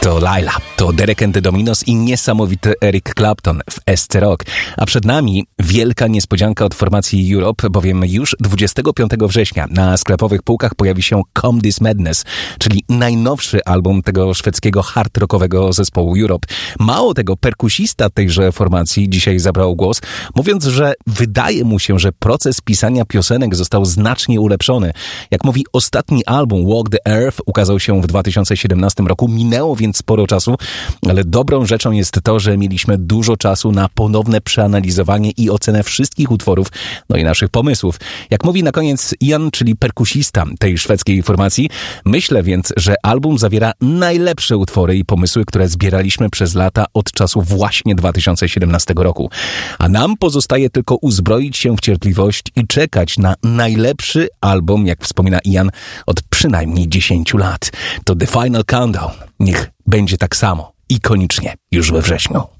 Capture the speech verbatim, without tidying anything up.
To Laila, to Derek and the Dominos i niesamowity Eric Clapton w S C Rock. A przed nami wielka niespodzianka od formacji Europe, bowiem już dwudziestego piątego września na sklepowych półkach pojawi się Come This Madness, czyli najnowszy album tego szwedzkiego hard rockowego zespołu Europe. Mało tego, perkusista tejże formacji dzisiaj zabrał głos, mówiąc, że wydaje mu się, że proces pisania piosenek został znacznie ulepszony. Jak mówi, ostatni album Walk the Earth ukazał się w dwa tysiące siedemnastym roku, minęło więc sporo czasu, ale dobrą rzeczą jest to, że mieliśmy dużo czasu na ponowne przeanalizowanie i ocenę wszystkich utworów, no i naszych pomysłów. Jak mówi na koniec Ian, czyli perkusista tej szwedzkiej formacji, myślę więc, że album zawiera najlepsze utwory i pomysły, które zbieraliśmy przez lata od czasu właśnie dwa tysiące siedemnastego roku. A nam pozostaje tylko uzbroić się w cierpliwość i czekać na najlepszy album, jak wspomina Ian, od przynajmniej dziesięciu lat. To The Final Countdown. Niech będzie tak samo, ikonicznie, już we wrześniu.